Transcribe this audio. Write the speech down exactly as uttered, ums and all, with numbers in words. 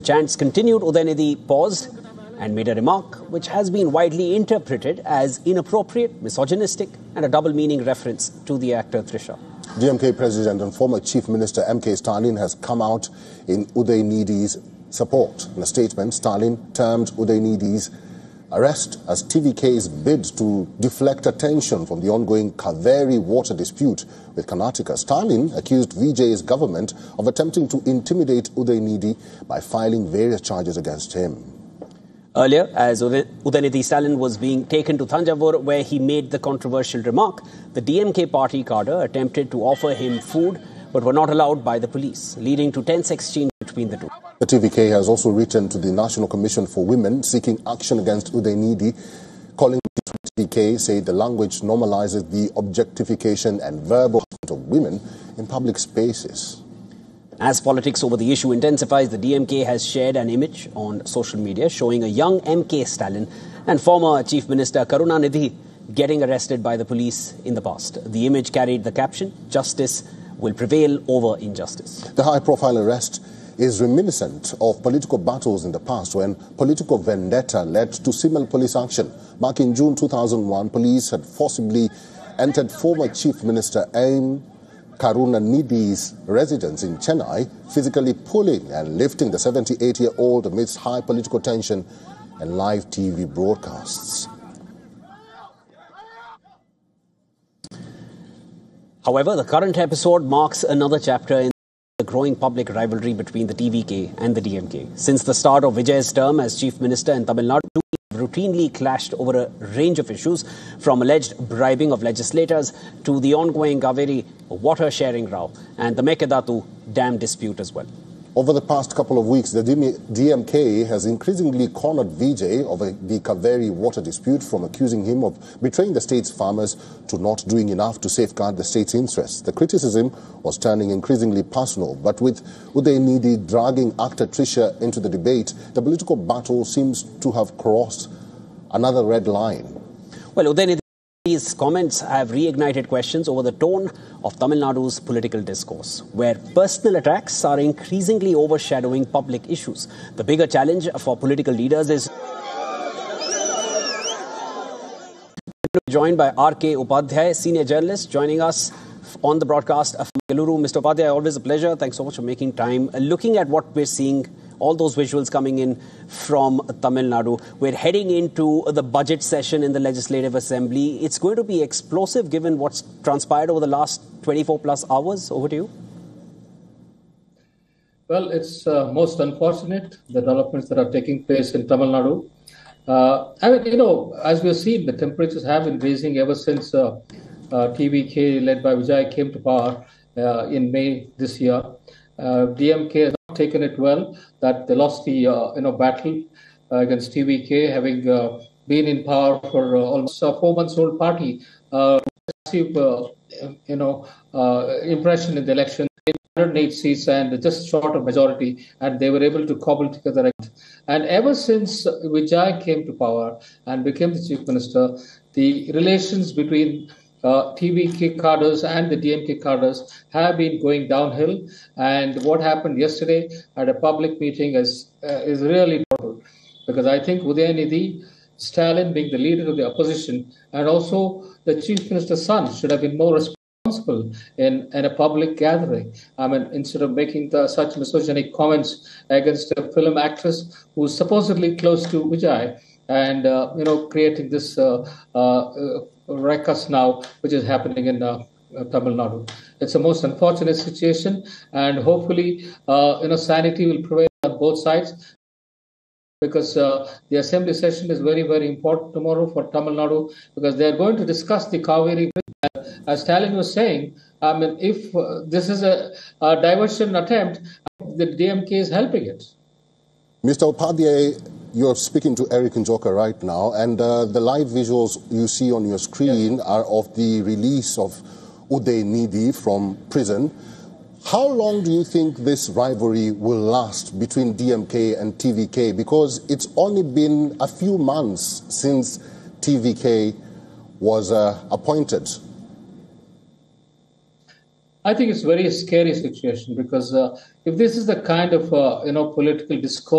Chants continued. Udayanidhi paused and made a remark which has been widely interpreted as inappropriate, misogynistic and a double-meaning reference to the actor Trisha. D M K President and former Chief Minister M K Stalin has come out in Udayanidhi's support. In a statement, Stalin termed Udayanidhi's arrest as T V K's bid to deflect attention from the ongoing Kaveri water dispute with Karnataka. Stalin accused Vijay's government of attempting to intimidate Udayanidhi by filing various charges against him. Earlier, as Udayanidhi Stalin was being taken to Thanjavur, where he made the controversial remark, the D M K party cadre attempted to offer him food but were not allowed by the police, leading to tense exchange between the two. The T V K has also written to the National Commission for Women seeking action against Udayanidhi, calling the T V K say the language normalizes the objectification and verbal harassment of women in public spaces. As politics over the issue intensifies, the D M K has shared an image on social media showing a young M K Stalin and former Chief Minister Karunanidhi getting arrested by the police in the past. The image carried the caption, "Justice will prevail over injustice." The high-profile arrest is reminiscent of political battles in the past when political vendetta led to civil police action. Back in June two thousand one, police had forcibly entered former Chief Minister M. Karunanidhi's residence in Chennai, physically pulling and lifting the seventy-eight-year-old amidst high political tension and live T V broadcasts. However, the current episode marks another chapter in the growing public rivalry between the T V K and the D M K. Since the start of Vijay's term as Chief Minister in Tamil Nadu, routinely clashed over a range of issues, from alleged bribing of legislators to the ongoing Kaveri water sharing row and the Mekedatu dam dispute as well. Over the past couple of weeks, the D M K has increasingly cornered Vijay over the Kaveri water dispute, from accusing him of betraying the state's farmers to not doing enough to safeguard the state's interests. The criticism was turning increasingly personal, but with Udayanidhi dragging actor Trisha into the debate, the political battle seems to have crossed another red line. Well, Udayanidhi's comments have reignited questions over the tone of Tamil Nadu's political discourse, where personal attacks are increasingly overshadowing public issues. The bigger challenge for political leaders is joined by R K Upadhyay, senior journalist, joining us on the broadcast of Bengaluru. Mister Upadhyay, always a pleasure. Thanks so much for making time. Looking at what we're seeing, all those visuals coming in from Tamil Nadu, we're heading into the budget session in the Legislative Assembly. It's going to be explosive given what's transpired over the last twenty-four plus hours. Over to you. Well, it's uh, most unfortunate, the developments that are taking place in Tamil Nadu. Uh, I mean, you know, as we've seen, the temperatures have been raising ever since uh, uh, T V K, led by Vijay, came to power uh, in May this year. Uh, D M K has not taken it well, that they lost the uh, you know battle uh, against T V K, having uh, been in power for uh, almost a four months old party. Uh, massive, uh, you know, uh, impression in the election. one hundred eight seats and just short of majority, and they were able to cobble together. And ever since Vijay came to power and became the Chief Minister, the relations between Uh, T V K cadres and the D M K cadres have been going downhill, and what happened yesterday at a public meeting is uh, is really notable, because I think Udayanidhi, Stalin being the leader of the opposition, and also the Chief Minister's son should have been more responsible in, in a public gathering. I mean, instead of making the, such misogynic comments against a film actress who's supposedly close to Vijay, and uh, you know, creating this uh, uh, ruckus now, which is happening in uh, Tamil Nadu. It's a most unfortunate situation, and hopefully, uh, you know, sanity will prevail on both sides, because uh, the assembly session is very, very important tomorrow for Tamil Nadu, because they are going to discuss the Kaveri. As Stalin was saying, I mean, if uh, this is a, a diversion attempt, the D M K is helping it. Mister Upadhyay, you're speaking to Eric Njoka right now, and uh, the live visuals you see on your screen yes. are of the release of Udayanidhi from prison. How long do you think this rivalry will last between D M K and T V K? Because it's only been a few months since T V K was uh, appointed. I think it's a very scary situation, because uh, if this is the kind of uh, you know political discourse